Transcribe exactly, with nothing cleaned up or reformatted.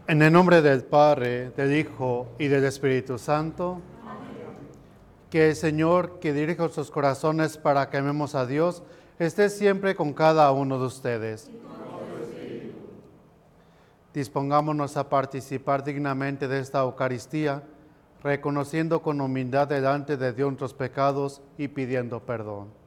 En el nombre del Padre, del Hijo y del Espíritu Santo. Amén. Que el Señor, que dirija sus corazones para que amemos a Dios, esté siempre con cada uno de ustedes. Dispongámonos a participar dignamente de esta Eucaristía, reconociendo con humildad delante de Dios nuestros pecados y pidiendo perdón.